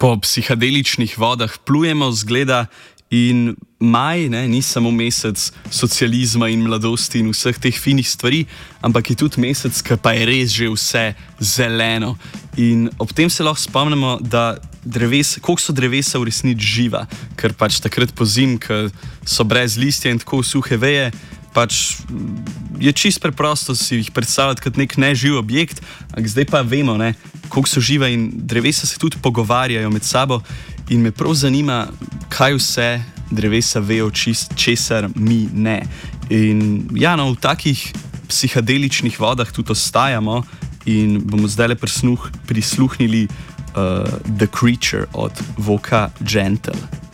Po psihadeličnih vodah plujemo, zgleda, in maj ni samo mesec socializma in mladosti in vseh teh finih stvari, ampak je tudi mesec, ki pa je res že vse zeleno. In ob tem se lahko spomnimo, da koliko so drevesa v resnici živa, ker pač takrat po zim, ki so brez listja in tako suhe veje, pač je čist preprosto si jih predstavljati kot nek neživ objekt, ampak zdaj pa vemo, koliko so živa in drevesa se tudi pogovarjajo med sabo in me prav zanima, kaj vse drevesa vejo, česar mi ne. In ja, v takih psihadeličnih vodah tudi ostajamo in bomo zdaj le prisluhnili The Creature od Voka Gentle.